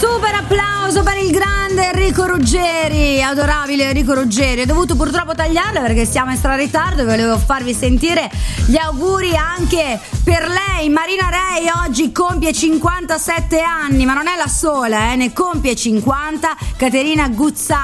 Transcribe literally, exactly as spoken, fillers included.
Super applauso per il grande Enrico Ruggeri, adorabile Enrico Ruggeri. Ho dovuto purtroppo tagliarla perché siamo in stra ritardo e volevo farvi sentire gli auguri anche per lei. Marina Rei oggi compie cinquantasette anni, ma non è la sola, eh, ne compie cinquanta. Caterina Guzza